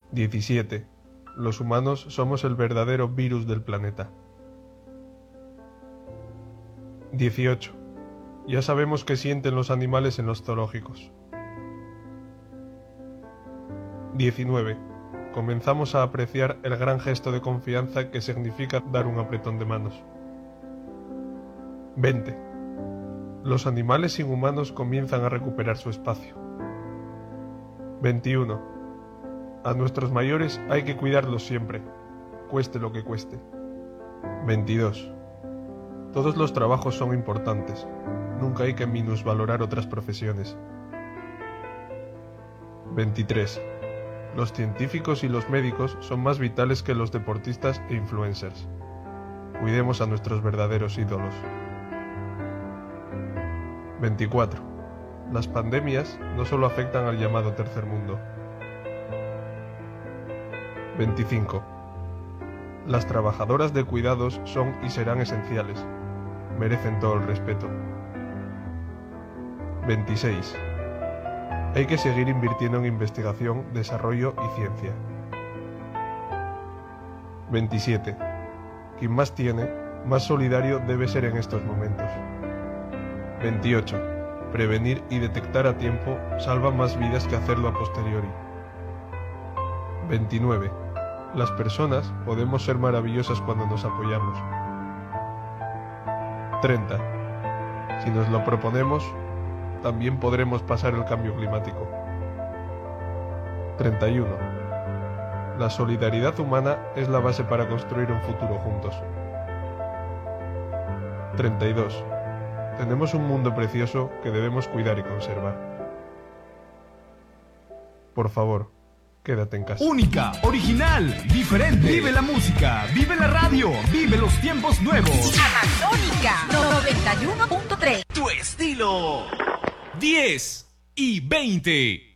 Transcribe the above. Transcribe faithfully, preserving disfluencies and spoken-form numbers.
diecisiete. Los humanos somos el verdadero virus del planeta. dieciocho. Ya sabemos qué sienten los animales en los zoológicos. diecinueve. Comenzamos a apreciar el gran gesto de confianza que significa dar un apretón de manos. veinte. Los animales inhumanos comienzan a recuperar su espacio. veintiuno. A nuestros mayores hay que cuidarlos siempre, cueste lo que cueste. veintidós. Todos los trabajos son importantes, nunca hay que minusvalorar otras profesiones. veintitrés. Los científicos y los médicos son más vitales que los deportistas e influencers. Cuidemos a nuestros verdaderos ídolos. veinticuatro. Las pandemias no solo afectan al llamado tercer mundo. veinticinco. Las trabajadoras de cuidados son y serán esenciales. Merecen todo el respeto. veintiséis. Hay que seguir invirtiendo en investigación, desarrollo y ciencia. veintisiete. Quien más tiene, más solidario debe ser en estos momentos. veintiocho. Prevenir y detectar a tiempo salva más vidas que hacerlo a posteriori. veintinueve. Las personas podemos ser maravillosas cuando nos apoyamos. treinta. Si nos lo proponemos, también podremos pasar el cambio climático. treinta y uno. La solidaridad humana es la base para construir un futuro juntos. treinta y dos. Tenemos un mundo precioso que debemos cuidar y conservar. Por favor, quédate en casa. Única, original, diferente. Vive la música, vive la radio, vive los tiempos nuevos. Amazónica noventa y uno punto tres. Tu estilo. diez y veinte.